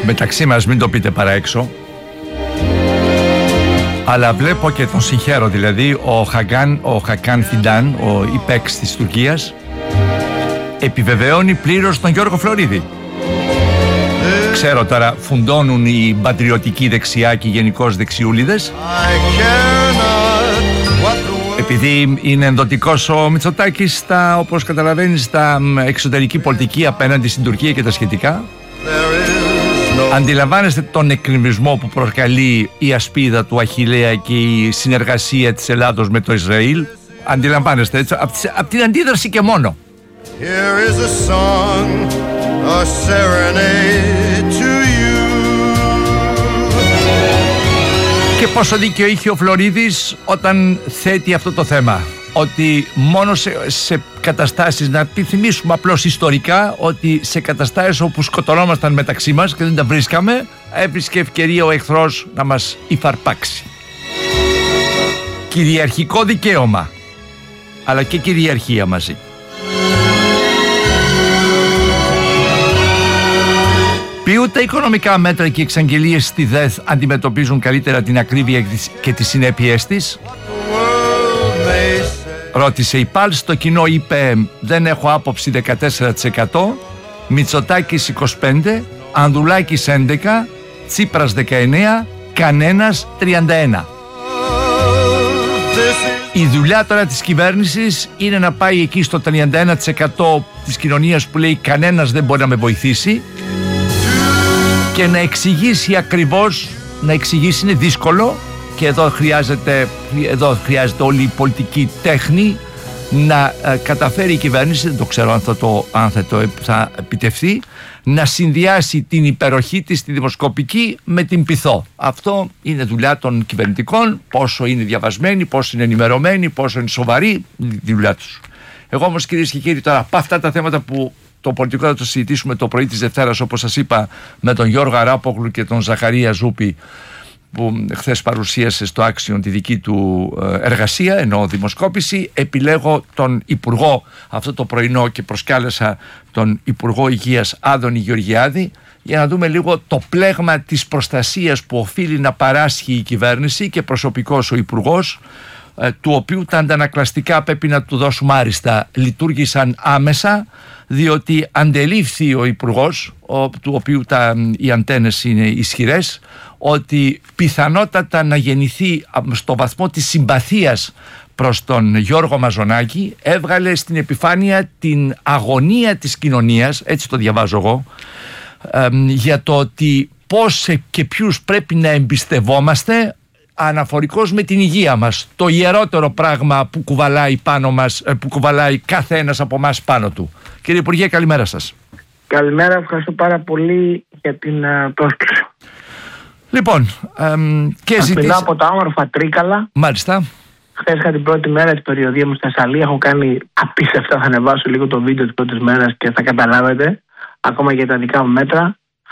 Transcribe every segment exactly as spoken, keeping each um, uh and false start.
μεταξύ μας, μην το πείτε παρά έξω. Αλλά βλέπω και τον συγχαίρω, δηλαδή ο Χαγκάν, ο Χακάν Φιντάν, ο υπέξ της Τουρκίας, επιβεβαιώνει πλήρως τον Γιώργο Φλωρίδη. Ξέρω τώρα φουντώνουν οι πατριωτικοί δεξιά και οι γενικώς δεξιούλιδες, επειδή είναι ενδοτικός ο Μητσοτάκης στα, όπως καταλαβαίνεις, στα εξωτερική πολιτική απέναντι στην Τουρκία και τα σχετικά. Αντιλαμβάνεστε τον εκκρεμισμό που προκαλεί η ασπίδα του Αχιλλέα και η συνεργασία της Ελλάδος με το Ισραήλ? Αντιλαμβάνεστε, έτσι, από, από την αντίδραση και μόνο. Here is a song, a serenade to you. Και πόσο δίκιο είχε ο Φλωρίδης όταν θέτει αυτό το θέμα, ότι μόνο σε, σε καταστάσεις, να θυμίσουμε απλώς ιστορικά, ότι σε καταστάσεις όπου σκοτωνόμασταν μεταξύ μας και δεν τα βρίσκαμε, έβρισκε ευκαιρία ο εχθρός να μας υφαρπάξει. Κυριαρχικό δικαίωμα, αλλά και κυριαρχία μαζί. Ποιού τα οικονομικά μέτρα και εξαγγελίες στη ΔΕΘ αντιμετωπίζουν καλύτερα την ακρίβεια και τις συνέπειές της? Ρώτησε η Πάλς, το κοινό είπε δεν έχω άποψη δεκατέσσερα τοις εκατό, Μητσοτάκης είκοσι πέντε τοις εκατό, Ανδρουλάκης έντεκα τοις εκατό, Τσίπρας δεκαεννέα τοις εκατό, κανένας τριάντα ένα τοις εκατό. Η δουλειά τώρα της κυβέρνησης είναι να πάει εκεί στο τριάντα ένα τοις εκατό της κοινωνίας που λέει κανένας δεν μπορεί να με βοηθήσει και να εξηγήσει ακριβώς, να εξηγήσει είναι δύσκολο και εδώ χρειάζεται, εδώ χρειάζεται όλη η πολιτική τέχνη να ε, καταφέρει η κυβέρνηση, δεν το ξέρω αν θα, το, αν θα, το, θα επιτευχθεί, να συνδυάσει την υπεροχή της στη δημοσκοπική με την πειθό. Αυτό είναι δουλειά των κυβερνητικών, πόσο είναι διαβασμένοι, πόσο είναι ενημερωμένοι, πόσο είναι σοβαροί, τη δουλειά τους. Εγώ όμως, κυρίες και κύριοι, τώρα από αυτά τα θέματα που το πολιτικό θα το συζητήσουμε το πρωί της Δευτέρας, όπως σας είπα, με τον Γιώργο Αράπογλου και τον Ζαχαρία Ζούπη, που χθες παρουσίασε στο Άξιον τη δική του εργασία, ενώ δημοσκόπηση. Επιλέγω τον Υπουργό αυτό το πρωινό και προσκάλεσα τον Υπουργό Υγείας Άδωνη Γεωργιάδη για να δούμε λίγο το πλέγμα της προστασίας που οφείλει να παράσχει η κυβέρνηση και προσωπικός ο Υπουργός, του οποίου τα αντανακλαστικά πρέπει να του δώσουμε άριστα. Λειτουργήσαν άμεσα, διότι αντελήφθη ο Υπουργός, ο, του οποίου τα, οι αντένες είναι ισχυρές, ότι πιθανότατα να γεννηθεί στο βαθμό της συμπαθίας προς τον Γιώργο Μαζονάκη, έβγαλε στην επιφάνεια την αγωνία της κοινωνίας, έτσι το διαβάζω εγώ, ε, για το ότι πώς και ποιους πρέπει να εμπιστευόμαστε αναφορικώς με την υγεία μας, το ιερότερο πράγμα που κουβαλάει πάνω μας, που κουβαλάει κάθε ένας από εμάς πάνω του. Κύριε Υπουργέ, καλημέρα σας. Καλημέρα, ευχαριστώ πάρα πολύ για την uh, πρόσκληση. Λοιπόν, εμ, και ζητήσα... Μιλάω από τα όμορφα Τρίκαλα. Μάλιστα. Χθες είχα την πρώτη μέρα της περιοδίας μου στη Θεσσαλία. Έχω κάνει απίστευτα, θα ανεβάσω λίγο το βίντεο της πρώτης μέρας και θα καταλάβετε, ακόμα για τα δικά μου μέτρα.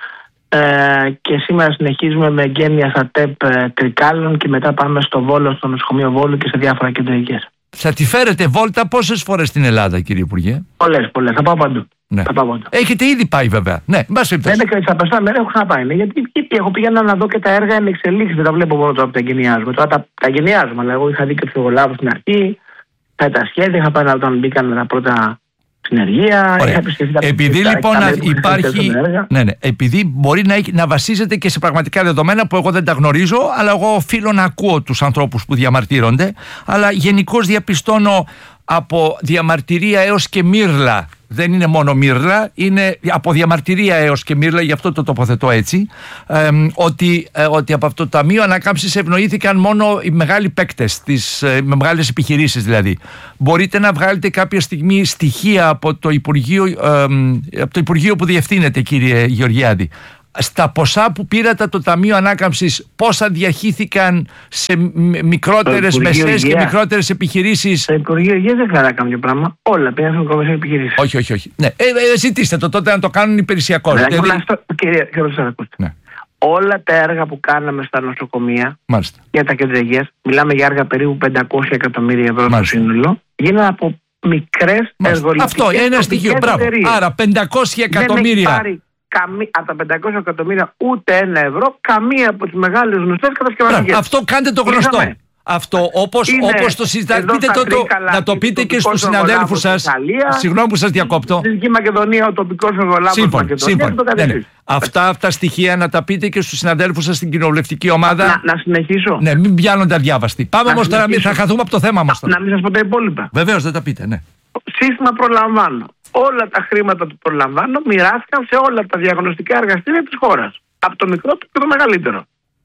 Ε, και σήμερα συνεχίζουμε με εγγένεια στα ΤΕΠ ε, Τρικάλων και μετά πάμε στο Βόλο, στο νοσοκομείο Βόλου και σε διάφορα κέντρα υγείας. Θα τη φέρετε βόλτα πόσες φορές στην Ελλάδα, κύριε Υπουργέ? Πολλές, πολλές. Θα πάω παντού. Ναι. Θα πάω παντού. Έχετε ήδη πάει, βέβαια. Ναι, μπας περιπτώσει. Δεν στα περισσότερα μέρη έχω ξαναπάει. Ναι, γιατί έχω πήγαινα να δω και τα έργα εν εξελίξει. Δεν τα βλέπω μόνο τώρα που τα εγκαινιάζουμε. Τώρα τα, τα εγκαινιάζουμε. Αλλά εγώ είχα δει και ψυχολάβο στην αρχή. Τα, τα σχέδια είχα πάει όταν μπήκαν τα πρώτα συνεργεία. Επειδή λοιπόν υπάρχει. Ναι, ναι, επειδή μπορεί να, να βασίζεται και σε πραγματικά δεδομένα που εγώ δεν τα γνωρίζω, αλλά εγώ οφείλω να ακούω τους ανθρώπους που διαμαρτύρονται. Αλλά γενικώς διαπιστώνω από διαμαρτυρία έως και μύρλα. Δεν είναι μόνο μύρλα, είναι από διαμαρτυρία έως και μύρλα, γι' αυτό το τοποθετώ έτσι, ε, ότι, ε, ότι από αυτό το Ταμείο Ανακάμψης ευνοήθηκαν μόνο οι μεγάλοι παίκτες, τις ε, μεγάλες επιχειρήσεις δηλαδή. Μπορείτε να βγάλετε κάποια στιγμή στοιχεία από το Υπουργείο, ε, από το Υπουργείο που διευθύνετε, κύριε Γεωργιάδη, στα ποσά που πήρατε το Ταμείο Ανάκαμψης, πόσα διαχύθηκαν σε μικρότερες, μεσαίες και μικρότερες επιχειρήσεις? Το Υπουργείο Υγείας δεν έκανα κάποιο πράγμα. Όλα πήγαν σε μικρομεσαίες επιχειρήσεις. Όχι, όχι, όχι. Ναι. Ε, ε, ζητήστε το τότε να το κάνουν υπηρεσιακώς. Ναι, δηλαδή... αυτό, κύριε, κύριε ναι. Όλα τα έργα που κάναμε στα νοσοκομεία, μάλιστα, για τα κέντρα υγείας, μιλάμε για έργα περίπου πεντακόσια εκατομμύρια ευρώ στο σύνολο, γίνανε από μικρές εργοληπτικές. Αυτό είναι ένα στοιχείο. Μπράβο. Άρα πεντακόσια εκατομμύρια. καμί, από τα πεντακόσια εκατομμύρια ούτε ένα ευρώ καμία από τις μεγάλες γνωστές κατασκευαστικές. Αυτό κάντε το γνωστό. Είχαμε. Αυτό όπως, όπως το συζητάτε, πείτε το, το, να το πείτε και στους συναδέλφους σας. Συγγνώμη που σας διακόπτω. Στη Δυτική Μακεδονία, ο τοπικός εργολάβος της Μακεδονίας. Ναι, ναι. Αυτά τα στοιχεία να τα πείτε και στους συναδέλφους σας στην κοινοβουλευτική ομάδα. Να, να συνεχίσω. Ναι, μην πιάνονται αδιάβαστοι. Πάμε όμως τώρα, θα χαθούμε από το θέμα μας. Να, να μην σας πω τα υπόλοιπα. Βεβαίως, δεν τα πείτε, ναι. Σύστημα προλαμβάνω. Όλα τα χρήματα του προλαμβάνω μοιράστηκαν σε όλα τα διαγνωστικά εργαστήρια της χώρας. Από το μικρό και το μεγαλύτερο.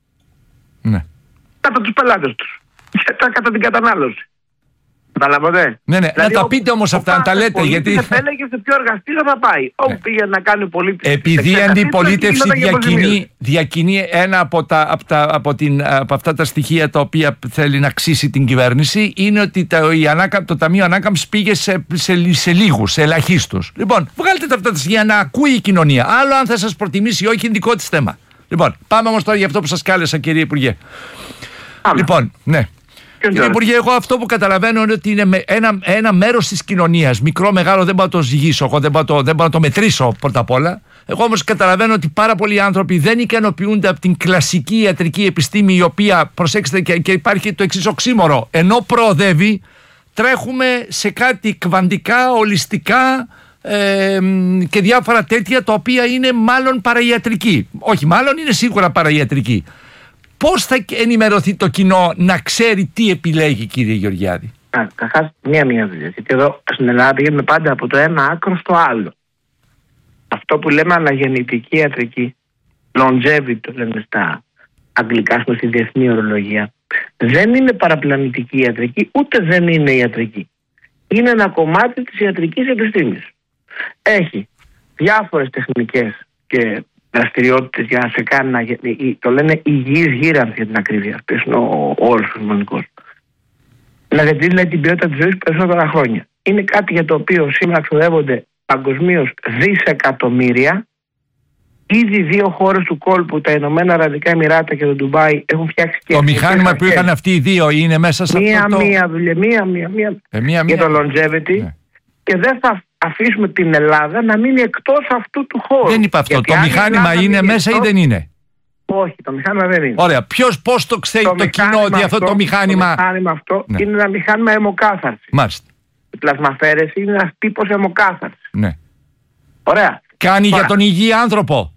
Ναι. Κατά τους πελάτες τους. Κατά την κατανάλωση. Καταλαβαίνετε. Ναι, ναι. Δηλαδή, να τα πείτε όμως αυτά, να τα λέτε. Γιατί επέλεγε σε ποιο εργαστήριο θα πάει. Όπου ναι. πήγε να κάνει ο πολίτης. Επειδή η αντιπολίτευση διακινεί, διακινεί ένα από, τα, από, τα, από, την, από αυτά τα στοιχεία τα οποία θέλει να ξύσει την κυβέρνηση, είναι ότι το, η ανάκα, το Ταμείο Ανάκαμψης πήγε σε, σε, σε λίγους, σε ελαχίστους. Λοιπόν, βγάλτε τα αυτά τα στοιχεία να ακούει η κοινωνία. Άλλο αν θα σας προτιμήσει ή όχι, είναι δικό της θέμα. Λοιπόν, πάμε όμως τώρα για αυτό που σας κάλεσα, κύριε Υπουργέ. Άμα. Λοιπόν, ναι. Κύριε Υπουργέ, εγώ αυτό που καταλαβαίνω είναι ότι είναι ένα, ένα μέρος της κοινωνίας, μικρό, μεγάλο, δεν μπορώ να το ζυγίσω, εγώ δεν μπορώ, το, δεν μπορώ να το μετρήσω πρώτα απ' όλα. Εγώ όμως καταλαβαίνω ότι πάρα πολλοί άνθρωποι δεν ικανοποιούνται από την κλασική ιατρική επιστήμη, η οποία, προσέξτε, και, και υπάρχει το εξής οξύμορο, ενώ προοδεύει, τρέχουμε σε κάτι κβαντικά, ολιστικά ε, και διάφορα τέτοια, τα οποία είναι μάλλον παραϊατρική. Όχι, μάλλον είναι σίγουρα παραϊατρική. Πώς θα ενημερωθεί το κοινό να ξέρει τι επιλέγει, κύριε Γεωργιάδη? Καταρχάς, μία-μία δουλειά. Γιατί εδώ στην Ελλάδα πηγαίνουμε πάντα από το ένα άκρο στο άλλο. Αυτό που λέμε αναγεννητική ιατρική, longevity το λέμε στα αγγλικά, στη διεθνή ορολογία, δεν είναι παραπλανητική ιατρική, ούτε δεν είναι ιατρική. Είναι ένα κομμάτι της ιατρικής επιστήμης. Έχει διάφορες τεχνικές και δραστηριότητες για να σε κάνει να, το λένε υγιής γύρανση για την ακρίβεια. Αυτό είναι ο όρος φυσιολογικός. Να διατηρεί την ποιότητα της ζωής περισσότερα χρόνια. Είναι κάτι για το οποίο σήμερα ξοδεύονται παγκοσμίως δισεκατομμύρια. Ήδη δύο χώρες του κόλπου, τα Ηνωμένα Αραβικά Εμιράτα και το Ντουμπάι, έχουν φτιάξει και το μηχάνημα που είχαν αυτοί οι δύο είναι μέσα σε μία, αυτό το... Μία δουλειά, μία, μία, μία, ε, μία, για μία. το longevity, ναι. Και δεν θα αφήσουμε την Ελλάδα να μείνει εκτός αυτού του χώρου. Δεν είπα αυτό. Γιατί το μηχάνημα είναι μέσα εκτός... ή δεν είναι? Όχι, το μηχάνημα δεν είναι. Ωραία. Ποιος, πώς το ξέρει το, το κοινό ότι αυτό το μηχάνημα... Το μηχάνημα αυτό ναι. είναι ένα μηχάνημα αιμοκάθαρσης. Μάλιστα. Η πλασμαφέρεση είναι ένας τύπος αιμοκάθαρσης. Ναι. Ωραία. Κάνει Τώρα. για τον υγιή άνθρωπο.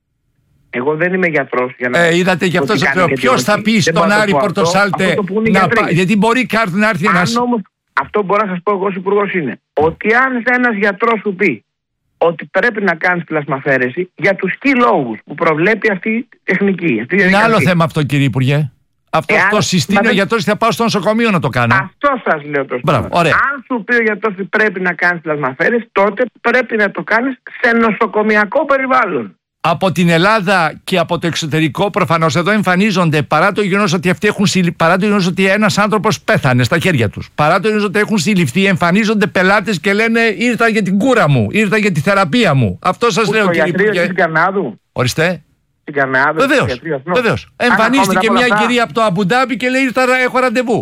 Εγώ δεν είμαι γιατρός. Για να... Ε, είδατε γι' αυτό σας λέω. Ποιος θα πει στον Άρη Πορτοσάλτε να πάει? Γιατί μπορεί κάτι να έρθει ένας... Αυτό μπορώ να σας πω εγώ ως υπουργός είναι ότι αν ένας γιατρός σου πει ότι πρέπει να κάνεις πλασμαφέρεση για τους χι λόγους που προβλέπει αυτή η τεχνική. Αυτή η είναι άλλο θέμα αυτό, κύριε Υπουργέ. Αυτό Εάν, το συστήνει ο γιατρός και θα πάω στο νοσοκομείο να το κάνω. Αυτό σας λέω το Μπράβο, ωραία. Αν σου πει ο γιατρός ότι πρέπει να κάνεις πλασμαφέρεση, τότε πρέπει να το κάνεις σε νοσοκομιακό περιβάλλον. Από την Ελλάδα και από το εξωτερικό προφανώς εδώ εμφανίζονται, παρά το γεγονός ότι αυτοί έχουν συλληφθεί, παρά το γεγονός ότι ένας άνθρωπος πέθανε στα χέρια τους, παρά το γεγονός ότι έχουν συλληφθεί, εμφανίζονται πελάτες και λένε ήρθα για την κούρα μου, ήρθα για τη θεραπεία μου. Αυτό σας λέω, κύριε Υπουργέ. Στην Καρνάδου. Ορίστε. Στην Καρνάδου. Βεβαίως. Βεβαίως. Εμφανίστηκε μια κυρία από το Αμπουντάμπι και λέει ήρθα, έχω ραντεβού.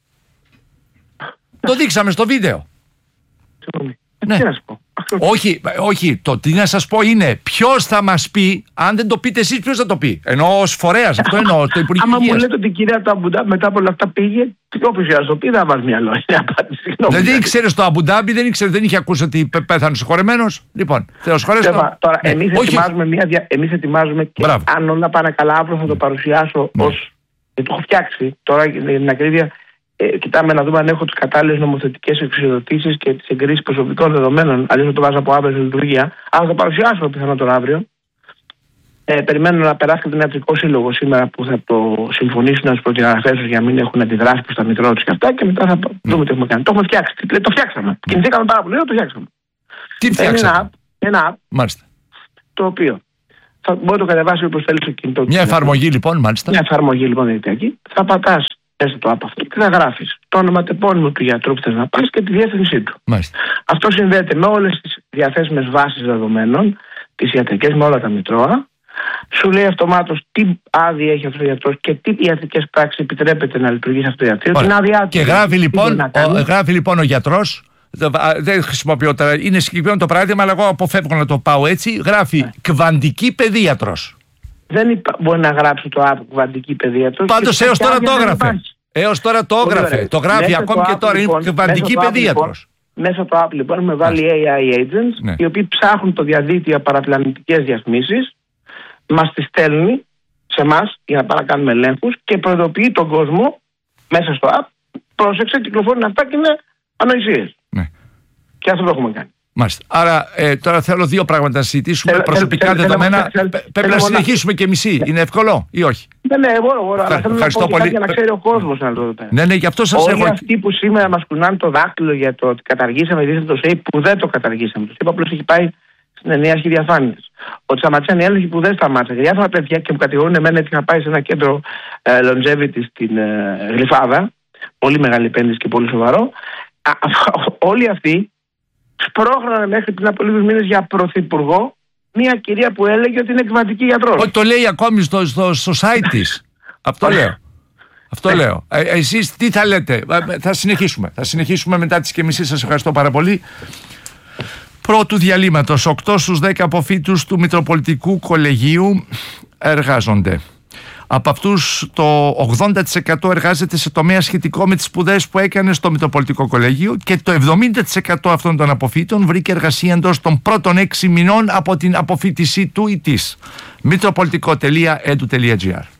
Το δείξαμε στο βίντεο. Ναι. Τι να σου πω. Όχι, όχι, το τι να σας πω είναι ποιος θα μας πει, αν δεν το πείτε εσείς, ποιος θα το πει? Εννοώ ως φορέας, αυτό εννοώ, το Υπουργείο Υγείας. Άμα μου λέτε ότι η κυρία του Αμπουντάμπι μετά από όλα αυτά πήγε, όποιος για να το πει, θα βάζει μια λόγια απάντηση. Δεν ήξερε στο Αμπουντάμπι, δεν ήξερε, δεν είχε ακούσει ότι πέθανε συγχωρεμένος. Λοιπόν, θέλω συγχωρέσω. Τώρα, ναι. εμείς, ετοιμάζουμε μια, εμείς ετοιμάζουμε και Μπράβο. αν όλα πάνε καλά, αύριο θα το παρουσιάσω ναι. ως. Το έχω φτιάξει τώρα για την ακρίβεια. Ε, κοιτάμε να δούμε αν έχω τις κατάλληλες νομοθετικές εξουσιοδοτήσεις και τις εγκρίσεις προσωπικών δεδομένων. Αλλιώς θα το βάζω από αύριο στη λειτουργία. Αλλά θα το παρουσιάσω πιθανόν τον αύριο. Ε, περιμένω να περάσει και τον Ιατρικό Σύλλογο σήμερα που θα το συμφωνήσουν να του προτιγραφές τους για να μην έχουν αντιδράσει προς τα μητρώα τους και αυτά. Και μετά θα δούμε τι έχουμε κάνει. Το έχουμε φτιάξει. Το φτιάξαμε. Κινηθήκαμε πάρα πολύ, το φτιάξαμε. Τι φτιάξαμε? Ένα app, ένα app μάλιστα. Το οποίο θα μπορεί να το κατεβάσει όπως θέλει στο κινητό. Μια εφαρμογή λοιπόν, μάλιστα. Μια εφαρμογή λοιπόν διαδικτυακή. Θα πατάς μέσα το app αυτό και θα γράφεις το όνομα τεπώνυμο του γιατρού που θες να πας και τη διεύθυνσή του. Μάλιστα. Αυτό συνδέεται με όλες τις διαθέσιμες βάσεις δεδομένων, τις ιατρικές, με όλα τα μητρώα. Σου λέει αυτομάτως τι άδεια έχει αυτός ο γιατρός και τι ιατρικές πράξεις επιτρέπεται να λειτουργήσει αυτό το ιατρείο. Την άδειά του. Και γράφει λοιπόν, ο, γράφει λοιπόν ο γιατρός δεν χρησιμοποιώ τώρα, είναι συγκεκριμένο το παράδειγμα, αλλά εγώ αποφεύγω να το πάω έτσι. Γράφει ναι. Κβαντική παιδίατρος. Δεν υπά... μπορεί να γράψει το app Κβαντική παιδίατρος. Πάντως έως τώρα το έγραφε. Έως τώρα το έγραφε. Το γράφει ακόμη και τώρα. Λοιπόν, είναι Κβαντική παιδίατρος. Μέσα στο app λοιπόν με βάλει yeah. έι άι agents, ναι. οι οποίοι ψάχνουν το διαδίκτυο για παραπλανητικές διαφημίσεις, μας τις στέλνει σε εμάς για να πάμε να κάνουμε ελέγχους και προειδοποιεί τον κόσμο μέσα στο app. Πρόσεξε, κυκλοφορούν αυτά και είναι ανοησίες. Ναι. Και αυτό το έχουμε κάνει. Μάλιστα. Άρα ε, τώρα θέλω δύο πράγματα να συζητήσουμε. Θέλ, προσωπικά θέλ, δεδομένα. Θέλ, θέλ, πρέπει θέλ, να συνεχίσουμε και μισή. Ναι. Είναι εύκολο ή όχι? Ναι, ναι, εγώ, εγώ αλλά θέλω να πω πολύ για να ξέρει ο κόσμος να το πει. Ναι, ναι, γι' αυτό σας Όλοι έχω. Όλοι αυτοί που σήμερα μας κουνάνε το δάκτυλο για το ότι καταργήσαμε το ΣΕΙΠ, που δεν το καταργήσαμε. Το ΣΕΙΠ απλώς έχει πάει στην ενιαία αρχή διαφάνειας. Ότι σταματήσαν οι έλεγχοι που δεν σταμάτησαν. Για διάφορα παιδιά και μου κατηγορούν εμένα ότι είχα πάει σε ένα κέντρο ε, longevity στην ε, Γλυφάδα. Πολύ μεγάλη επένδυση και πολύ σοβαρό. Α, όλοι αυτοί σπρώχνανε μέχρι πριν από λίγους μήνες για πρωθυπουργό μια κυρία που έλεγε ότι είναι κβαντική γιατρός. Όχι, το λέει ακόμη στο, στο, στο site της. Αυτό λέω. Αυτό λέω. Ε, εσείς τι θα λέτε? Θα συνεχίσουμε. Θα συνεχίσουμε μετά τις και μισή. Σας ευχαριστώ πάρα πολύ. Πρώτου διαλύματος. οκτώ στους δέκα αποφύτους του Μητροπολιτικού Κολεγίου εργάζονται. Από αυτούς το ογδόντα τοις εκατό εργάζεται σε τομέα σχετικό με τις σπουδές που έκανε στο Μητροπολιτικό Κολέγιο και το εβδομήντα τοις εκατό αυτών των αποφύτων βρήκε εργασία εντός των πρώτων έξι μηνών από την αποφύτισή του ή της. μητροπολιτικό τελεία έντου τελεία τζι άρ.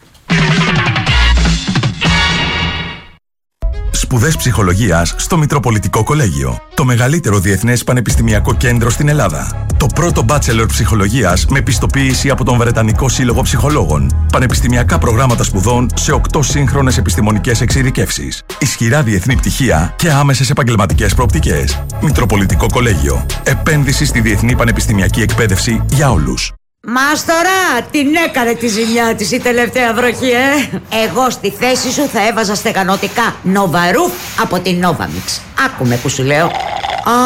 Σπουδές ψυχολογίας στο Μητροπολιτικό Κολέγιο. Το μεγαλύτερο διεθνές πανεπιστημιακό κέντρο στην Ελλάδα. Το πρώτο bachelor ψυχολογίας με πιστοποίηση από τον Βρετανικό Σύλλογο Ψυχολόγων. Πανεπιστημιακά προγράμματα σπουδών σε οκτώ σύγχρονες επιστημονικές εξειδικεύσεις. Ισχυρά διεθνή πτυχία και άμεσες επαγγελματικές προοπτικές. Μητροπολιτικό Κολέγιο. Επένδυση στη διεθνή πανεπιστημιακή εκπαίδευση για όλους. Μάστορα, την έκανε τη ζημιά της η τελευταία βροχή, ε! Εγώ στη θέση σου θα έβαζα στεγανοτικά Νοβαρούφ από την Novamix. Άκουμε που σου λέω. Α,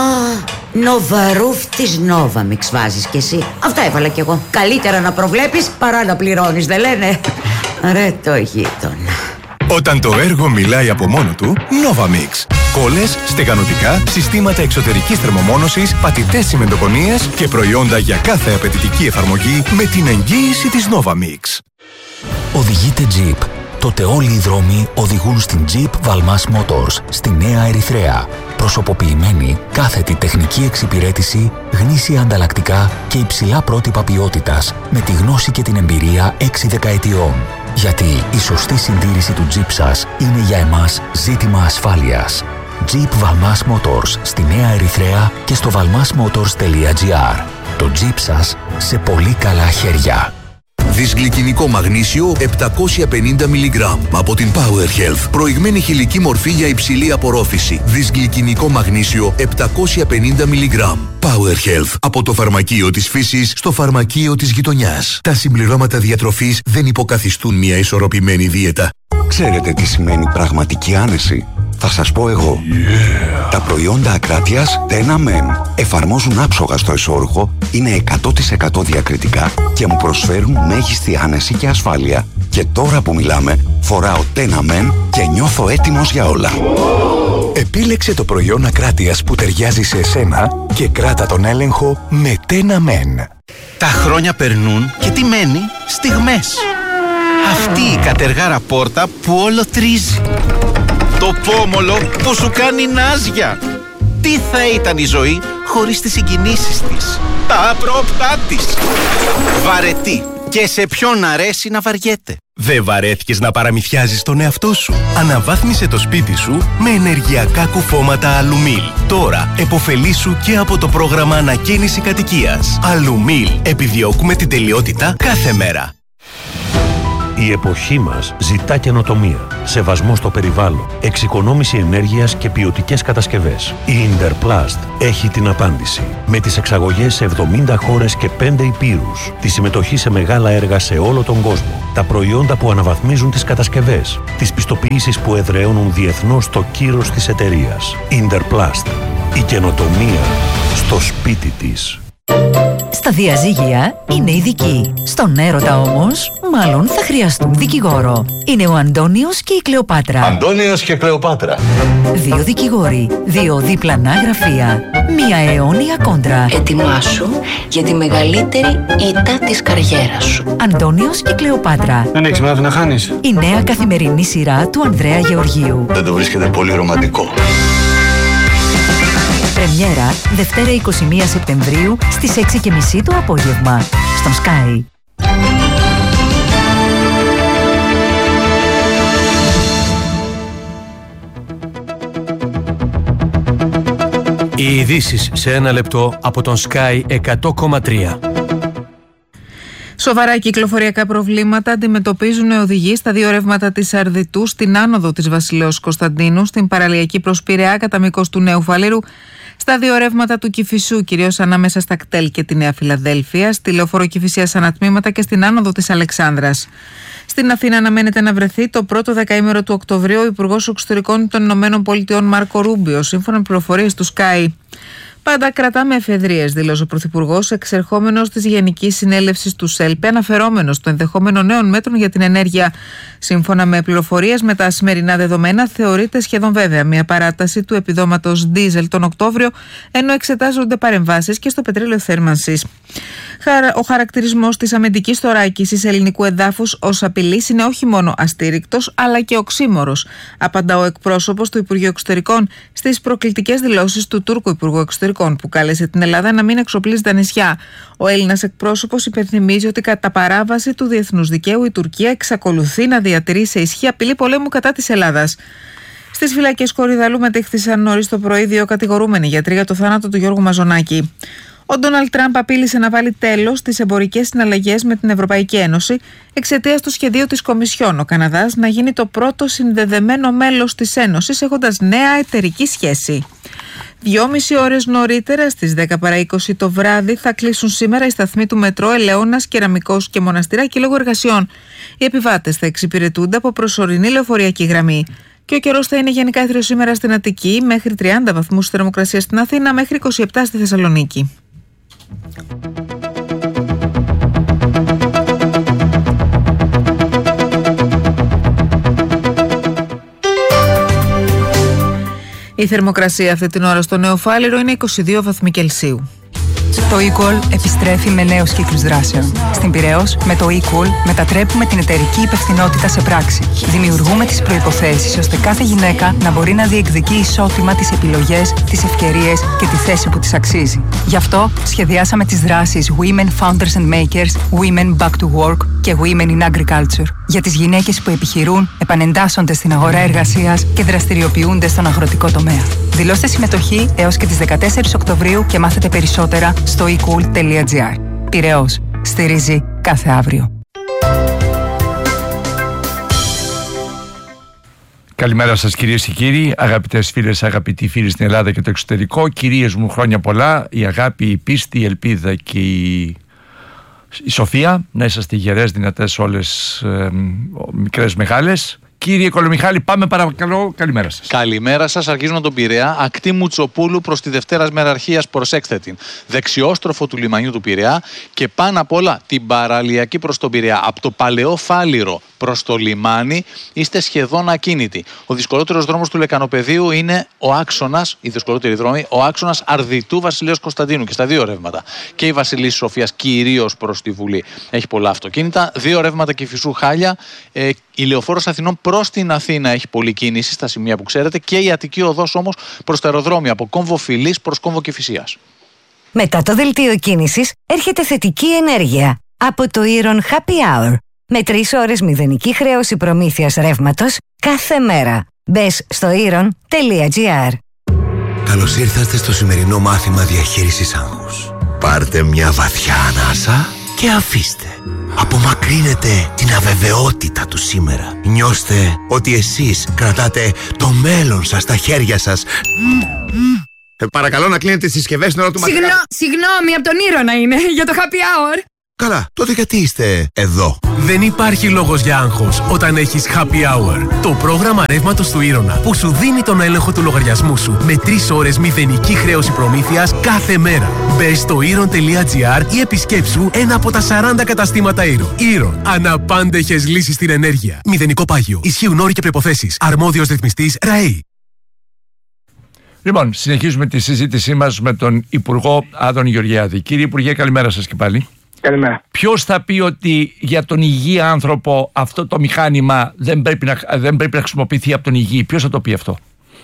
Νοβαρούφ της Novamix βάζεις κι εσύ. Αυτό έβαλα κι εγώ. Καλύτερα να προβλέπεις παρά να πληρώνεις, δεν λένε? Ρε το γείτονα. Όταν το έργο μιλάει από μόνο του, Novamix. Κόλλες, στεγανοτικά, συστήματα εξωτερικής θερμομόνωσης, πατητές τσιμεντοκονίες και προϊόντα για κάθε απαιτητική εφαρμογή με την εγγύηση της Novamix. Οδηγείτε Jeep. Τότε όλοι οι δρόμοι οδηγούν στην Jeep Valmas Motors, στη Νέα Ερυθρέα. Προσωποποιημένη, κάθετη τεχνική εξυπηρέτηση, γνήσια ανταλλακτικά και υψηλά πρότυπα ποιότητας, με τη γνώση και την εμπειρία έξι δεκαετιών. Γιατί η σωστή συντήρηση του Jeep σας είναι για εμάς ζήτημα ασφάλειας. Jeep Valmas Motors στη Νέα Ερυθρέα και στο valmas motors τελεία τζι άρ. Το Jeep σας σε πολύ καλά χέρια. Δυσγλυκινικό μαγνήσιο επτακόσια πενήντα μιλιγκράμμ από την Power Health. Προηγμένη χηλική μορφή για υψηλή απορρόφηση. Δυσγλυκινικό μαγνήσιο επτακόσια πενήντα μιλιγκράμμ. Power Health. Από το φαρμακείο της φύσης στο φαρμακείο της γειτονιάς. Τα συμπληρώματα διατροφής δεν υποκαθιστούν μια ισορροπημένη δίαιτα. Ξέρετε τι σημαίνει πραγματική άνεση? Θα σας πω εγώ. Yeah. Τα προϊόντα Ακράτειας Tena Men εφαρμόζουν άψογα στο εσώρουχο, είναι εκατό τοις εκατό διακριτικά και μου προσφέρουν μέγιστη άνεση και ασφάλεια. Και τώρα που μιλάμε, φοράω Tena Men και νιώθω έτοιμος για όλα. Επίλεξε το προϊόν Ακράτειας που ταιριάζει σε εσένα και κράτα τον έλεγχο με Tena Men. Τα χρόνια περνούν και τι μένει? Στιγμές. Αυτή η κατεργάρα πόρτα που όλο τρίζει. Το πόμολο που σου κάνει νάζια. Τι θα ήταν η ζωή χωρίς τις συγκινήσεις της, τα απρόπτά της. Βαρετή. Και σε ποιον αρέσει να βαριέται. Δεν βαρέθηκες να παραμυθιάζεις τον εαυτό σου? Αναβάθμισε το σπίτι σου με ενεργειακά κουφώματα Αλουμίλ. Τώρα επωφελήσου και από το πρόγραμμα ανακαίνιση κατοικίας. Αλουμίλ. Επιδιώκουμε την τελειότητα κάθε μέρα. Η εποχή μας ζητά καινοτομία, σεβασμό στο περιβάλλον, εξοικονόμηση ενέργειας και ποιοτικές κατασκευές. Η Interplast έχει την απάντηση. Με τις εξαγωγές σε εβδομήντα χώρες και πέντε υπήρους, τη συμμετοχή σε μεγάλα έργα σε όλο τον κόσμο, τα προϊόντα που αναβαθμίζουν τις κατασκευές, τις πιστοποιήσεις που εδραιώνουν διεθνώς το κύρος της εταιρείας. Interplast. Η καινοτομία στο σπίτι της. Στα διαζύγια είναι ειδικοί. Στον έρωτα όμως, μάλλον θα χρειαστούν δικηγόρο. Είναι ο Αντώνιος και η Κλεοπάτρα. Αντώνιος και Κλεοπάτρα. Δύο δικηγόροι, δύο διπλανά γραφεία, μία αιώνια κόντρα. Ετοιμάσου για τη μεγαλύτερη ήττα της καριέρας σου. Αντώνιος και Κλεοπάτρα. Δεν έχεις μάθει να χάνεις. Η νέα καθημερινή σειρά του Ανδρέα Γεωργίου. Δεν το βρίσκεται πολύ ρομαντικό. Πρεμιέρα Δευτέρα εικοστή πρώτη Σεπτεμβρίου στις έξι και μισή το απόγευμα στον Sky. Οι ειδήσεις σε ένα λεπτό από τον Sky εκατό κόμμα τρία. Σοβαρά κυκλοφοριακά προβλήματα αντιμετωπίζουν οι οδηγοί στα δύο ρεύματα της Αρδιτού, στην άνοδο της Βασιλέως Κωνσταντίνου, στην παραλιακή προς Πειραιά κατά μήκος του Νέου Φαλήρου, στα δύο ρεύματα του Κηφισού, κυρίως ανάμεσα στα κτέλ και τη Νέα Φιλαδέλφεια, στη λεωφόρο Κηφισίας ανατμήματα και στην άνοδο της Αλεξάνδρας. Στην Αθήνα αναμένεται να βρεθεί το πρώτο δεκαήμερο του Οκτωβρίου ο Υπουργός Εξωτερικών των Ηνωμένων Πολιτειών Μάρκο Ρούμπιο, σύμφωνα με πληροφορίες του Sky. Πάντα κρατάμε εφεδρείες, δήλωσε ο Πρωθυπουργός, εξερχόμενος της Γενικής Συνέλευσης του ΣΕΛΠΕ, αναφερόμενος στο ενδεχόμενο νέων μέτρων για την ενέργεια. Σύμφωνα με πληροφορίες, με τα σημερινά δεδομένα, θεωρείται σχεδόν βέβαια μια παράταση του επιδόματος ντίζελ τον Οκτώβριο, ενώ εξετάζονται παρεμβάσεις και στο πετρέλαιο θέρμανσης. Ο χαρακτηρισμός της αμυντικής θωράκισης ελληνικού εδάφους ως απειλής είναι όχι μόνο αστήρικτος, αλλά και οξύμορος, απαντά ο εκπρόσωπος του Υπουργείου Εξωτερικών στις προκλητικές δηλώσεις του Τούρκου Υπουργού Εξωτερικών, που κάλεσε την Ελλάδα να μην εξοπλίζει τα νησιά. Ο Έλληνας εκπρόσωπος υπενθυμίζει ότι κατά παράβαση του διεθνούς δικαίου η Τουρκία εξακολουθεί να διατηρεί σε ισχύ απειλή πολέμου κατά της Ελλάδας. Στις φυλακές Κορυδαλού μετέχθησαν νωρίς το πρωί δύο κατηγορούμενοι γιατροί για το θάνατο του Γιώργου Μαζονάκη. Ο Ντόναλντ Τραμπ απείλησε να βάλει τέλος στις εμπορικές συναλλαγές με την Ευρωπαϊκή Ένωση εξαιτίας του σχεδίου της Κομισιόν ο Καναδάς να γίνει το πρώτο συνδεδεμένο μέλος της Ένωσης, έχοντας νέα εταιρική σχέση. Δυόμιση ώρες νωρίτερα, στις δέκα παρά είκοσι το βράδυ, θα κλείσουν σήμερα οι σταθμοί του μετρό Ελαιώνας, Κεραμικός και Μοναστηράκι λόγω εργασιών. Οι επιβάτες θα εξυπηρετούνται από προσωρινή λεωφορειακή γραμμή. Και ο καιρός θα είναι γενικά άθροιος σήμερα στην Αττική, μέχρι τριάντα βαθμούς θερμοκρασία στην Αθήνα, μέχρι είκοσι επτά στη Θεσσαλονίκη. Η θερμοκρασία αυτή την ώρα στο Νέο Φάληρο είναι είκοσι δύο βαθμοί Κελσίου. Το eQual επιστρέφει με νέους κύκλους δράσεων. Στην Πειραιώς, με το eQual μετατρέπουμε την εταιρική υπευθυνότητα σε πράξη. Δημιουργούμε τις προϋποθέσεις ώστε κάθε γυναίκα να μπορεί να διεκδικεί ισότιμα τις επιλογές, τις ευκαιρίες και τη θέση που της αξίζει. Γι' αυτό σχεδιάσαμε τις δράσεις Women Founders and Makers, Women Back to Work και Women in Agriculture για τις γυναίκες που επιχειρούν, επανεντάσσονται στην αγορά εργασίας και δραστηριοποιούνται στον αγροτικό τομέα. Δηλώστε συμμετοχή έως και τις δεκατέσσερις Οκτωβρίου και μάθετε περισσότερα στο ecool τελεία gr. Πειραιώς. Στηρίζει κάθε αύριο. Καλημέρα σας κυρίες και κύριοι, αγαπητές φίλες, αγαπητοί φίλοι στην Ελλάδα και το εξωτερικό. Κυρίες μου, χρόνια πολλά, η αγάπη, η πίστη, η ελπίδα και η, η σοφία. Να είσαστε γερές, δυνατές όλες, ε, μικρές, μεγάλες. Κύριε Κολομιχάλη, πάμε παρακαλώ. Καλημέρα σας. Καλημέρα σας. Αρχίζουμε τον Πειραιά. Ακτή Μουτσοπούλου προς τη Δευτέρας Μεραρχίας. Προσέξτε την. Δεξιόστροφο του λιμανιού του Πειραιά και πάνω απ' όλα την παραλιακή προς τον Πειραιά. Από το Παλαιό Φάληρο προς το λιμάνι είστε σχεδόν ακίνητοι. Ο δυσκολότερος δρόμος του Λεκανοπεδίου είναι ο άξονας, η δυσκολότερη δρόμη, ο άξονας Αρδιτού Βασιλέως Κωνσταντίνου και στα δύο ρεύματα. Και η Βασιλής Σοφίας κυρίως προς τη Βουλή έχει πολλά αυτοκίνητα. Δύο ρεύματα Κηφισού Χάλια. Ε, η Λεωφόρος Αθηνών προς την Αθήνα έχει πολλή κίνηση στα σημεία που ξέρετε και η Αττική Οδός όμως προς τα αεροδρόμια από Κόμβο Φιλής προς Κόμβο Κηφισίας. Μετά το δελτίο κίνησης έρχεται θετική ενέργεια από το Iron Happy Hour με τρεις ώρες μηδενική χρέωση προμήθειας ρεύματος κάθε μέρα. Μπες στο iron τελεία gr. Καλώς ήρθατε στο σημερινό μάθημα διαχείρισης άγχους. Πάρτε μια βαθιά ανάσα και αφήστε. Απομακρύνετε την αβεβαιότητα του σήμερα. Νιώστε ότι εσείς κρατάτε το μέλλον σας στα χέρια σας. Ε, παρακαλώ να κλείνετε τις συσκευές στην ώρα του μαθήματος. Συγγνώμη, από τον Ήρωνα είναι, για το happy hour. Καλά, τότε γιατί είστε εδώ? Δεν υπάρχει λόγος για άγχος όταν έχεις Happy Hour. Το πρόγραμμα ρεύματος του Ήρωνα που σου δίνει τον έλεγχο του λογαριασμού σου με τρεις ώρες μηδενική χρέωση προμήθειας κάθε μέρα. Μπες στο ήρων τελεία τζι άρ ή επισκέψου ένα από τα σαράντα καταστήματα Ήρων. Ήρων. Αναπάντεχες λύσεις στην ενέργεια. Μηδενικό πάγιο. Ισχύουν όροι και προϋποθέσεις. Αρμόδιος ρυθμιστής ΡΑΕΗ. Λοιπόν, συνεχίζουμε τη συζήτησή μας με τον Υπουργό Άδωνη Γεωργιάδη. Κύριε Υπουργέ, καλημέρα σας και πάλι. Καλημέρα. Ποιος θα πει ότι για τον υγιή άνθρωπο αυτό το μηχάνημα δεν πρέπει να, δεν πρέπει να χρησιμοποιηθεί από τον υγιή? Ποιος θα το πει αυτό?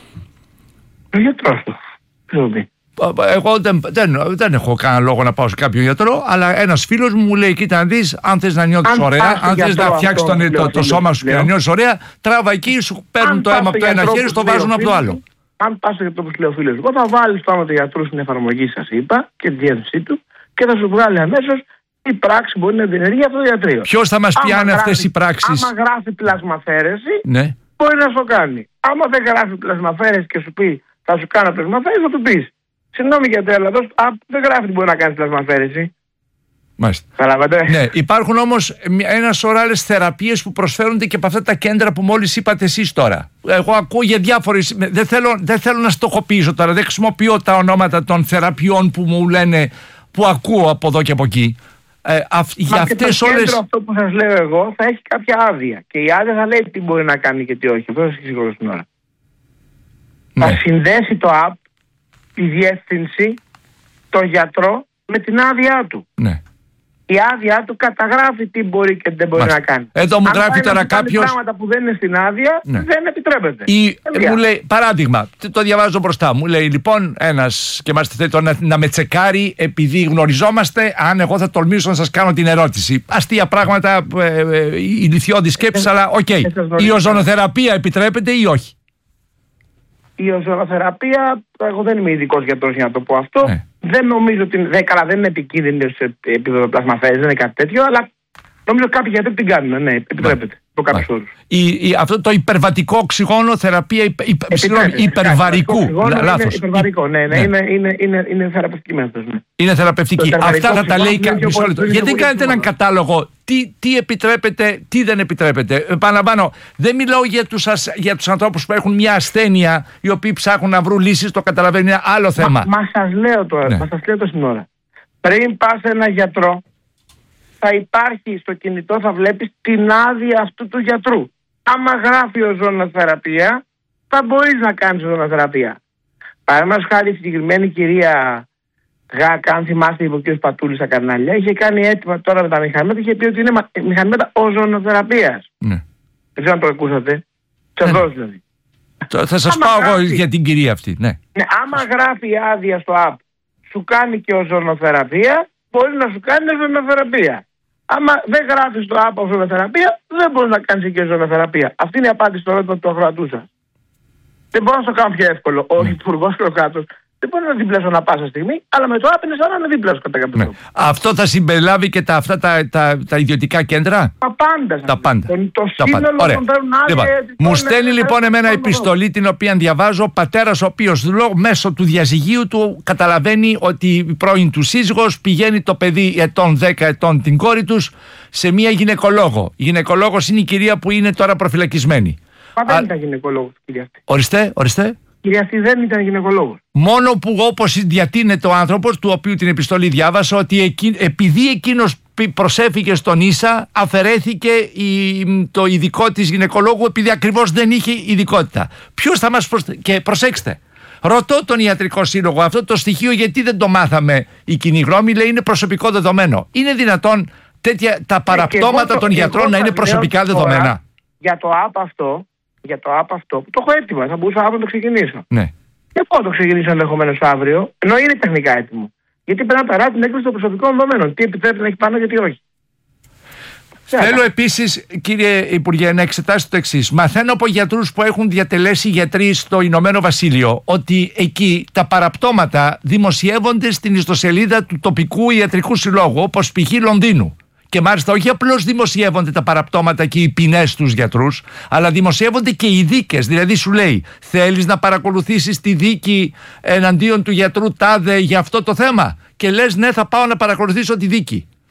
Ο γιατρός του. Ποιος το πει? Εγώ δεν, δεν, δεν έχω κανένα λόγο να πάω σε κάποιον γιατρό, αλλά ένας φίλος μου μου λέει: κοίτα να δεις, αν θες να νιώθεις ωραία, αν θες να φτιάξεις το, το, το σώμα σου και να νιώθεις ωραία, τράβα εκεί, σου παίρνουν το αίμα από το ένα χέρι, το βάζουν από το άλλο. Αν πας στο γιατρό που λέει ο φίλος, εγώ θα βάλεις πάνω το γιατρό στην εφαρμογή σας, είπα, και τη διεύθυνσή του και θα σου βγάλει αμέσως η πράξη μπορεί να διενεργεί αυτό το ιατρείο. Ποιος θα μας πει αν αυτές οι πράξεις? Άμα γράφει πλασμαφέρεση, ναι, μπορεί να σου κάνει. Άμα δεν γράφει πλασμαφέρεση και σου πει θα σου κάνω πλασμαφέρεση, θα του πει: συγγνώμη γιατί αλλά δεν γράφει τι μπορεί να κάνει πλασμαφέρεση. Μάλιστα. Καταλαβαίνετε. Ναι, υπάρχουν όμως ένα σωρό άλλες θεραπείες που προσφέρονται και από αυτά τα κέντρα που μόλις είπατε εσείς τώρα. Εγώ ακούω για διάφορες. Δεν θέλω, δεν θέλω να στοχοποιήσω τώρα, δεν χρησιμοποιώ τα ονόματα των θεραπείων που μου λένε, που ακούω από εδώ και από εκεί. Ε, αυ, για αυτές το όλες... κέντρο αυτό που σας λέω εγώ θα έχει κάποια άδεια και η άδεια θα λέει τι μπορεί να κάνει και τι όχι. Αυτό θα σας εξηγήσω στην ώρα. Ναι. Θα συνδέσει το app, τη διεύθυνση, τον γιατρό με την άδειά του. Ναι. Η άδειά του καταγράφει τι μπορεί και δεν μπορεί Μάλιστα. να κάνει. Εδώ μου Αν γράφει τώρα κάποιος. πράγματα που δεν είναι στην άδεια, ναι. δεν επιτρέπεται. Ή, μου λέει, παράδειγμα, το διαβάζω μπροστά μου. Λέει λοιπόν ένας και μας θέλει να, να με τσεκάρει επειδή γνωριζόμαστε, αν εγώ θα τολμήσω να σας κάνω την ερώτηση. Αστεία πράγματα, ε, ε, ηλιθιώδη σκέψη, αλλά οκ. Okay. Η οζονοθεραπεία επιτρέπεται ή όχι? Η οζονοθεραπεία, εγώ δεν είμαι ειδικός γιατρός για να το πω αυτό. Ναι. Δεν νομίζω ότι είναι, καλά, δεν είναι επικίνδυνη σε επίπεδο πλασμαφέρεσης, δεν είναι κάτι τέτοιο, αλλά νομίζω κάποιοι γιατροί την κάνουν. Ναι, επιτρέπεται. Το κάποιους όρους. Αυτό το υπερβατικό οξυγόνο θεραπεία υπ, υπ, υπερβαρικού. Λάθος. Υπερβαρικό, ναι, ναι, ναι. Είναι, είναι, είναι, είναι θεραπευτική μέθοδος. Ναι. Είναι θεραπευτική. Αυτά θα τα λέει κάποιος. Γιατί δεν κάνετε έναν κατάλογο τι, τι επιτρέπεται, τι δεν επιτρέπεται? Επαναλαμβάνω, δεν μιλάω για τους, για τους ανθρώπους που έχουν μια ασθένεια, οι οποίοι ψάχνουν να βρουν λύσεις, το καταλαβαίνουν, είναι άλλο θέμα. Μα, μα σας λέω τώρα, ναι. μα σας λέω το στην ώρα. Πριν πας σε ένα γιατρό, θα υπάρχει στο κινητό, θα βλέπεις την άδεια αυτού του γιατρού. Άμα γράφει οζονοθεραπεία, θα μπορείς να κάνεις οζονοθεραπεία. Παραδείγματος χάρη, η συγκεκριμένη κυρία Γάκα, αν θυμάστε, είπε ο κ. Πατούλης στα κανάλια, είχε κάνει έτοιμα τώρα με τα μηχανήματα, είχε πει ότι είναι μηχανήματα οζονοθεραπείας. Ναι. Δεν ξέρω αν το ακούσατε. Τσεβρός δηλαδή. Θα σας άμα πάω γράφει, εγώ για την κυρία αυτή. Ναι. Ναι, άμα γράφει άδεια στο app, σου κάνει και οζονοθεραπεία, μπορεί να σου κάνει οζονοθεραπεία. Άμα δεν γράφει το app οζονοθεραπεία, δεν μπορεί να κάνει και οζονοθεραπεία. Αυτή είναι η απάντηση στο ερώτημα του ακροατού σας. Δεν μπορώ να το κάνω πιο εύκολο. Ο υπουργός και ο κράτος δεν μπορεί να είναι δίπλα ανά πάσα στιγμή, αλλά με το app είναι σαν να είναι δίπλα σου κατά κάποιο τρόπο. Αυτό θα συμπεριλάβει και τα, αυτά τα, τα, τα ιδιωτικά κέντρα. Τα πάντα. Τα πάντα. Το, το τα σύνολο πάντα. των παίρνουν λοιπόν, μου στέλνει λοιπόν εμένα επιστολή την οποία διαβάζω. Πατέρας ο οποίος μέσω του διαζυγίου του καταλαβαίνει ότι η πρώην του σύζυγος πηγαίνει το παιδί ετών δέκα ετών την κόρη τους σε μια γυναικολόγο. Η γυναικολόγος είναι η κυρία που είναι τώρα προφυλακισμένη. Μα δεν Α... ήταν γυναικολόγος κυρία αυτή. Ορίστε, ορίστε. Κυρία αυτή δεν ήταν γυναικολόγος. Μόνο που όπως διατείνεται ο άνθρωπος, του οποίου την επιστολή διάβασα, ότι εκει, επειδή εκείνος προσέφηκε στον Ίσα, αφαιρέθηκε η, το ειδικό της γυναικολόγου, επειδή ακριβώς δεν είχε ειδικότητα. Ποιος θα μας προσ... Και προσέξτε, ρωτώ τον Ιατρικό Σύλλογο αυτό το στοιχείο, γιατί δεν το μάθαμε η κοινή γνώμη, λέει είναι προσωπικό δεδομένο. Είναι δυνατόν τέτοια τα παραπτώματα το, των γιατρών να είναι προσωπικά δεδομένα? Τώρα, για το app αυτό, για το app αυτό, που το έχω έτοιμο, θα μπορούσα αύριο να το ξεκινήσω. Ναι. Δεν μπορώ να το ξεκινήσω ενδεχομένως αύριο, ενώ είναι τεχνικά έτοιμο. Γιατί πρέπει να περάσει την έκδοση των προσωπικών δεδομένων. Τι επιτρέπει να έχει πάνω, γιατί όχι. Θέλω επίσης, κύριε Υπουργέ, να εξετάσετε το εξής. Μαθαίνω από γιατρούς που έχουν διατελέσει γιατροί στο Ηνωμένο Βασίλειο ότι εκεί τα παραπτώματα δημοσιεύονται στην ιστοσελίδα του τοπικού ιατρικού συλλόγου, όπως π.χ. Λονδίνου. Και μάλιστα όχι απλώς δημοσιεύονται τα παραπτώματα και οι ποινές στους γιατρούς, αλλά δημοσιεύονται και οι δίκες. Δηλαδή σου λέει, θέλεις να παρακολουθήσεις τη δίκη εναντίον του γιατρού τάδε για αυτό το θέμα? Και λες, ναι, θα πάω να παρακολουθήσω τη δίκη.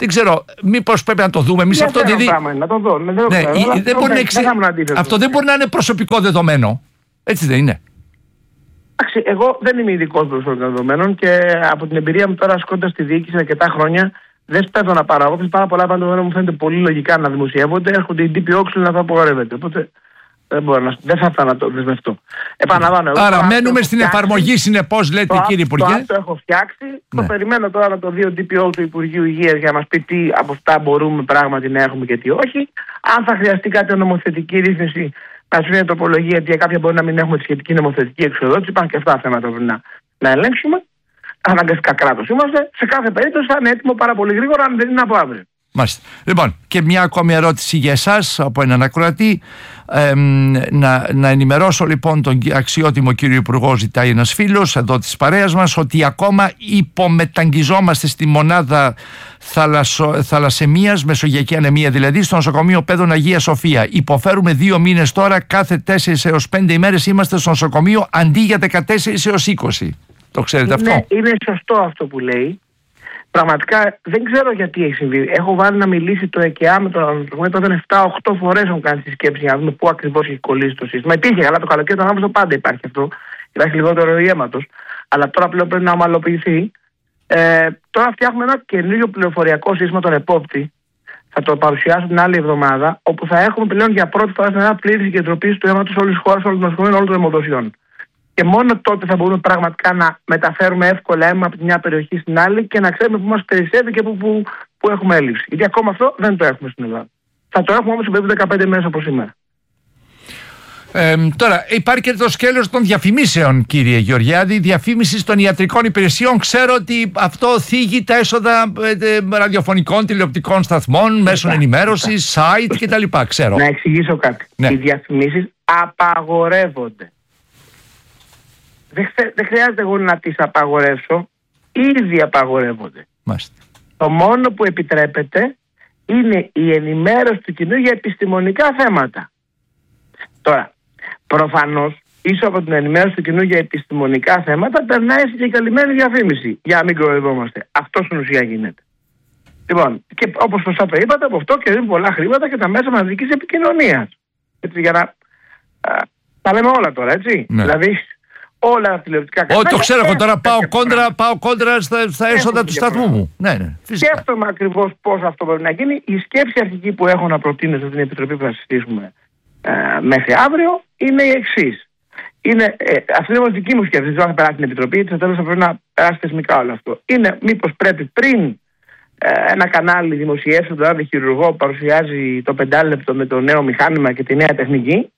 Δεν ξέρω, μήπως πρέπει να το δούμε εμείς αυτό. Δηλαδή... Πράγμα, να το δω. Δεν το ναι, ξέρω, η, αλλά δεν μπορεί να εξε... Αυτό δεν μπορεί να είναι προσωπικό δεδομένο. Έτσι δεν είναι? Εντάξει, εγώ δεν είμαι ειδικός προσωπικών δεδομένων και από την εμπειρία μου τώρα ασκώντας στη διοίκηση αρκετά χρόνια, δεν σπέβδω να παράγω. Πάρα πολλά δεδομένα μου φαίνεται πολύ λογικά να δημοσιεύονται. Έρχονται οι ντι πι ο να θα απογορεύεται. Οπότε δεν, μπορώ να, δεν θα έρθω να το δεσμευτώ. Επαναλαμβάνω. Άρα, μένουμε στην φτιάξει, εφαρμογή, συνεπώς, λέτε, το, κύριε Υπουργέ. Το, το έχω φτιάξει. Ναι. Το περιμένω τώρα να το δει ο ντι πι ο του Υπουργείου Υγείας για να μας πει τι από αυτά μπορούμε πράγματι να έχουμε και τι όχι. Αν θα χρειαστεί κάποια νομοθετική ρύθμιση, να σου είναι τροπολογία, γιατί για κάποια μπορεί να μην έχουμε τη σχετική νομοθετική εξοδότηση. Υπάρχουν και αυτά θέματα που να, να ελέγξουμε. Αναγκαστικά κράτος είμαστε. Σε κάθε περίπτωση θα είναι έτοιμο πάρα πολύ γρήγορα, αν δεν είναι από αύριο. Μάλιστα. Λοιπόν, και μια ακόμη ερώτηση για εσάς από έναν ακροατή. Ε, να, να ενημερώσω λοιπόν τον αξιότιμο κύριο Υπουργό, ζητάει ένας φίλος εδώ της παρέας μας, ότι ακόμα υπομεταγγιζόμαστε στη μονάδα θαλασσο, θαλασσαιμίας, μεσογειακή ανεμία δηλαδή, στο νοσοκομείο Πέδων Αγία Σοφία. Υποφέρουμε δύο μήνες τώρα, κάθε τέσσερις έως πέντε ημέρες είμαστε στο νοσοκομείο αντί για δεκατέσσερις έως είκοσι. Το ξέρετε είναι, αυτό? Είναι σωστό αυτό που λέει. Πραγματικά δεν ξέρω γιατί έχει συμβεί. Έχω βάλει να μιλήσει το ΕΚΕΑ με τον νοσοκομείο. Τότε επτά οχτώ φορές έχουν κάνει τη σκέψη για να δούμε πού ακριβώς έχει κολλήσει το σύστημα. Υπήρχε καλά το καλοκαίρι, τον Αύγουστο πάντα υπάρχει αυτό. Υπάρχει λιγότερο αίματος. Αλλά τώρα πλέον πρέπει να ομαλοποιηθεί. Ε, τώρα φτιάχνουμε ένα καινούριο πληροφοριακό σύστημα, τον επόπτη. Θα το παρουσιάσω την άλλη εβδομάδα. Όπου θα έχουμε πλέον για πρώτη φορά μια πλήρη συγκεντροποίηση του αίματος όλης της χώρας, όλων των νοσοκομείων, όλων των αιμοδοσιών. Και μόνο τότε θα μπορούμε πραγματικά να μεταφέρουμε εύκολα αίμα από τη μια περιοχή στην άλλη και να ξέρουμε πού μας περισσεύει και πού, πού, πού έχουμε έλλειψη. Γιατί ακόμα αυτό δεν το έχουμε στην Ελλάδα. Θα το έχουμε όμως σε περίπου δεκαπέντε μέρες από σήμερα. Ε, τώρα, υπάρχει και το σκέλος των διαφημίσεων, κύριε Γεωργιάδη, διαφήμιση των ιατρικών υπηρεσιών. Ξέρω ότι αυτό θίγει τα έσοδα ε, ραδιοφωνικών, τηλεοπτικών σταθμών, μέσων ενημέρωσης, site κτλ. Ξέρω. Να εξηγήσω κάτι. Ναι. Οι διαφημίσεις απαγορεύονται. Δεν, δεν χρειάζεται εγώ να τις απαγορεύσω, ήδη απαγορεύονται. Μάλιστα. Το μόνο που επιτρέπεται είναι η ενημέρωση του κοινού για επιστημονικά θέματα. Τώρα, προφανώς, ίσω από την ενημέρωση του κοινού για επιστημονικά θέματα περνάει συγκεκριμένη διαφήμιση, για να μην κοροϊδόμαστε. Αυτό στην ουσία γίνεται. Λοιπόν, και όπως σωστά το είπατε, από αυτό κερδίζουν πολλά χρήματα και τα μέσα μαζικής επικοινωνίας. Έτσι, για να α, τα λέμε όλα τώρα, έτσι. Ναι. Δηλαδή, όλα τα τηλεοπτικά κανάλια. Ό, το ξέρω εγώ τώρα. Πάω κόντρα, πάω κόντρα στα, στα έσοδα του σταθμού μου. Ναι, ναι, σκέφτομαι ακριβώς πώς αυτό μπορεί να γίνει. Η σκέψη αρχική που έχω να προτείνω στην Επιτροπή που θα συζητήσουμε ε, μέχρι αύριο είναι η εξής. Είναι, ε, αυτή είναι όμως δική μου σκέψη. Δεν θα περάσει την Επιτροπή, γιατί στο τέλος θα πρέπει να περάσει θεσμικά όλο αυτό. Είναι μήπως πρέπει πριν ε, ένα κανάλι δημοσιεύσει τον τάδε χειρουργό που παρουσιάζει το πεντάλεπτο με το νέο μηχάνημα και τη νέα τεχνική.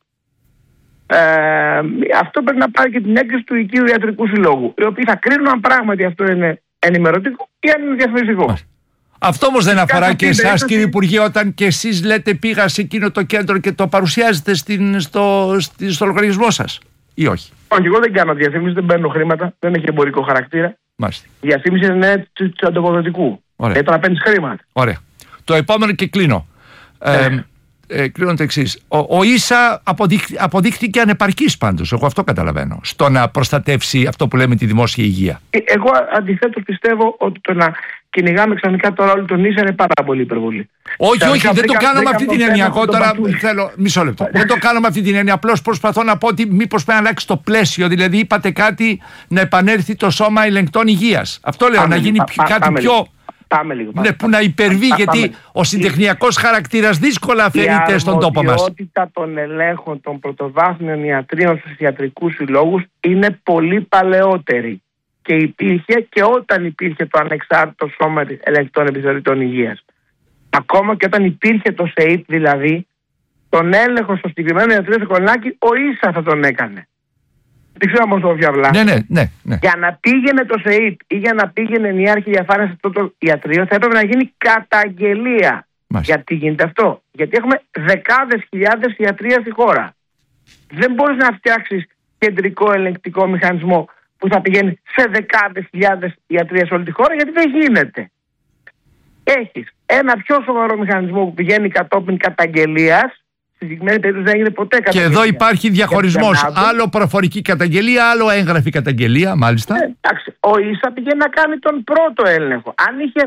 Ε, αυτό πρέπει να πάρει και την έγκριση του Οικείου Ιατρικού Συλλόγου, οι οποίοι θα κρίνουν αν πράγματι αυτό είναι ενημερωτικό ή αν είναι διαφημιστικό. Αυτό όμως δεν αφορά και εσάς, κύριε Υπουργέ, όταν και εσείς λέτε πήγα σε εκείνο το κέντρο και το παρουσιάζετε στην, στο, στη, στο λογαριασμό σας, ή όχι? Όχι, εγώ δεν κάνω διαφήμιση, δεν παίρνω χρήματα, δεν έχει εμπορικό χαρακτήρα. Μάλιστα. Η διαφήμιση είναι του ανταποδοτικού. Έτσι να παίρνεις χρήματα. Ωραία. Το επόμενο και κλείνω. Ε, ε. Ε, κλείνω το εξής. Ο, ο ίσα αποδείχ, αποδείχθηκε ανεπαρκής πάντως, εγώ αυτό καταλαβαίνω, στο να προστατεύσει αυτό που λέμε τη δημόσια υγεία. Ε, εγώ αντιθέτως πιστεύω ότι το να κυνηγάμε ξαφνικά τώρα όλο τον ίσα είναι πάρα πολύ υπερβολή. Όχι, Στα όχι, δεν το κάνω με αυτή την έννοια. Εγώ τώρα θέλω. Μισό λεπτό. Δεν το κάνω με αυτή την έννοια. Απλώς προσπαθώ να πω ότι μήπως πρέπει να αλλάξει το πλαίσιο. Δηλαδή, είπατε κάτι να επανέλθει το σώμα ελεγκτών υγείας. Αυτό λέω, πάμε, να γίνει πά, κάτι πάμε πιο. Λίγο. Πάμε λίγο, πάμε, ναι, που να υπερβεί, πάμε, γιατί πάμε. Ο συντεχνιακός χαρακτήρας δύσκολα αφαιρείται στον τόπο μας. Η αρμοδιότητα των ελέγχων των πρωτοβάθμιων ιατρίων στους ιατρικούς συλλόγους είναι πολύ παλαιότερη. Και υπήρχε και όταν υπήρχε το ανεξάρτητο σώμα ελεγκτών επιθεωρητών υγείας. Ακόμα και όταν υπήρχε το ΣΕΙΠ, δηλαδή, τον έλεγχο στο συγκεκριμένο ιατρείο στο Κολονάκι, ο ίσα θα τον έκανε. Δεν ξέρω όμως το διαβλά. Ναι, ναι, ναι, ναι. Για να πήγαινε το ΣΕΙΠ ή για να πήγαινε η άρχη διαφάνεια σε αυτό το ιατρείο, θα έπρεπε να γίνει καταγγελία. Μάλιστα. Γιατί γίνεται αυτό? Γιατί έχουμε δεκάδες χιλιάδες ιατρεία στη χώρα. Δεν μπορείς να φτιάξεις κεντρικό ελεγκτικό μηχανισμό που θα πηγαίνει σε δεκάδες χιλιάδες ιατρεία σε όλη τη χώρα, γιατί δεν γίνεται. Έχεις ένα πιο σοβαρό μηχανισμό που πηγαίνει κατόπιν καταγγελίας. Στη συγκεκριμένη περίπτωση δεν έγινε ποτέ καταγγελία. Και εδώ υπάρχει διαχωρισμός. Άλλο προφορική καταγγελία, άλλο έγγραφη καταγγελία, μάλιστα. Ε, εντάξει, ο ίσα πήγε να κάνει τον πρώτο έλεγχο. Αν είχε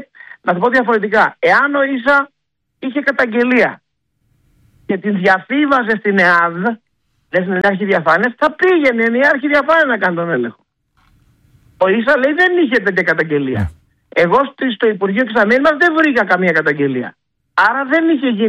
να το πω διαφορετικά. Εάν ο Ίσα είχε καταγγελία και την διαφύβαζε στην ΕΑΔ, δεν στην Ενιάρχη Διαφάνειας, θα πήγαινε η Ενιάρχη Διαφάνεια να κάνει τον έλεγχο. Ο Ίσα λέει δεν είχε τέτοια καταγγελία. Εγώ στο Υπουργείο Εξαμήνου μας δεν βρήκα καμία καταγγελία. Άρα δεν είχε γίνει